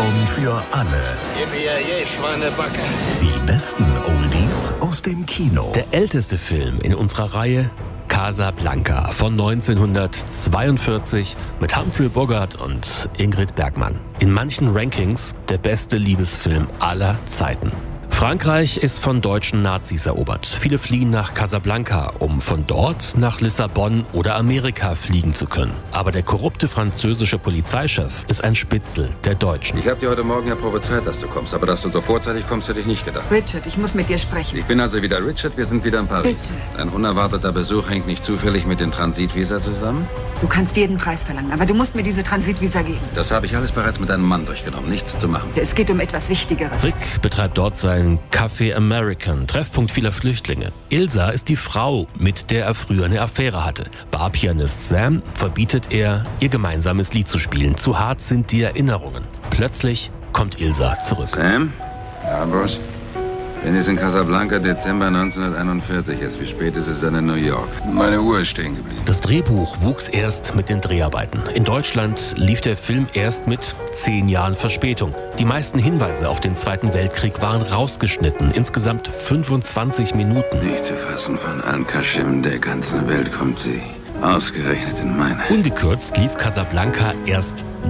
Popcorn für alle. Schweinebacke. Die besten Oldies aus dem Kino. Der älteste Film in unserer Reihe, Casablanca von 1942 mit Humphrey Bogart und Ingrid Bergman. In manchen Rankings der beste Liebesfilm aller Zeiten. Frankreich ist von deutschen Nazis erobert. Viele fliehen nach Casablanca, um von dort nach Lissabon oder Amerika fliegen zu können. Aber der korrupte französische Polizeichef ist ein Spitzel der Deutschen. Ich habe dir heute Morgen ja prophezeit, dass du kommst, aber dass du so vorzeitig kommst, hätte ich nicht gedacht. Richard, ich muss mit dir sprechen. Ich bin also wieder Richard, wir sind wieder in Paris. Bitte. Ein unerwarteter Besuch hängt nicht zufällig mit dem Transitvisa zusammen? Du kannst jeden Preis verlangen, aber du musst mir diese Transitvisa geben. Das habe ich alles bereits mit einem Mann durchgenommen, nichts zu machen. Es geht um etwas Wichtigeres. Rick betreibt dort sein Café American, Treffpunkt vieler Flüchtlinge. Ilsa ist die Frau, mit der er früher eine Affäre hatte. Barpianist Sam verbietet er, ihr gemeinsames Lied zu spielen. Zu hart sind die Erinnerungen. Plötzlich kommt Ilsa zurück. Sam? Ja, Boss? Bin jetzt in Casablanca, Dezember 1941. Jetzt, wie spät ist es dann in New York? Meine Uhr ist stehen geblieben. Das Drehbuch wuchs erst mit den Dreharbeiten. In Deutschland lief der Film erst mit 10 Jahren Verspätung. Die meisten Hinweise auf den Zweiten Weltkrieg waren rausgeschnitten. Insgesamt 25 Minuten. Nicht zu fassen, von Al-Kashim der ganzen Welt kommt sie. Ausgerechnet in meine. Ungekürzt lief Casablanca erst